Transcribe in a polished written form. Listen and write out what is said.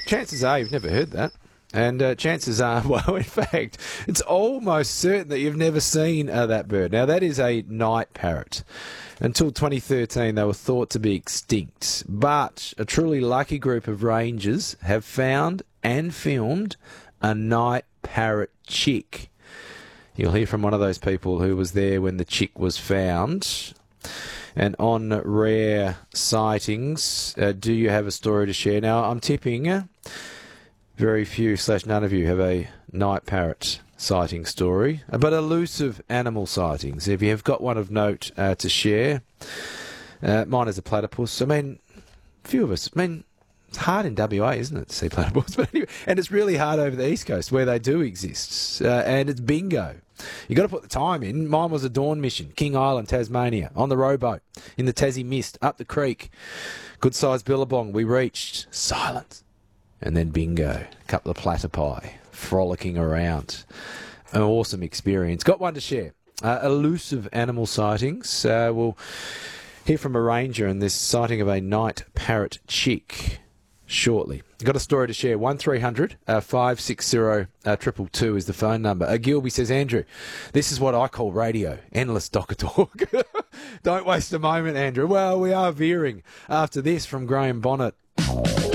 chances are you've never heard that. And chances are, well, in fact, it's almost certain that you've never seen that bird. Now, that is a night parrot. Until 2013, they were thought to be extinct. But a truly lucky group of rangers have found and filmed a night parrot chick. You'll hear from one of those people who was there when the chick was found. And on rare sightings, do you have a story to share? Now, I'm tipping very few / none of you have a night parrot sighting story, but elusive animal sightings. If you have got one of note to share, mine is a platypus. I mean, few of us. I mean, it's hard in WA, isn't it, to see platypus? But anyway, and it's really hard over the East Coast where they do exist. And it's bingo. You got to put the time in. Mine was a dawn mission, King Island, Tasmania, on the rowboat, in the Tassie mist, up the creek. Good-sized billabong. We reached. Silence. And then bingo. A couple of platypi frolicking around. An awesome experience. Got one to share. Elusive animal sightings. We'll hear from a ranger and this sighting of a night parrot chick shortly. Got a story to share. 1300 560 222 is the phone number. Gilby says, Andrew, this is what I call radio. Endless docker talk. Don't waste a moment, Andrew. Well, we are veering after this from Graham Bonnet.